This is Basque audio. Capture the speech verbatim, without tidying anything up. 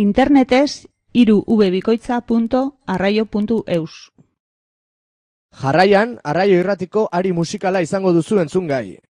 internetez hiru v bikoitza puntu arraio puntu eus. Jarraian, Arraio Irratiko ari musikala izango duzu entzungai.